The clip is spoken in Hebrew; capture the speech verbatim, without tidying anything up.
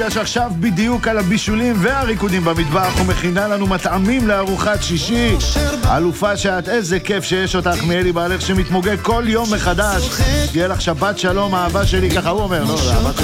יש עכשיו בדיוק על הבישולים והריקודים במטבח ומכינה לנו מטעמים לארוחת שישי. אלופה שאת, איזה כיף שיש אותך מאלי בעלך שמתמוגג כל יום מחדש. תהיה לך שבת שלום, אהבה שלי, ככה הוא אומר, לא, אהבה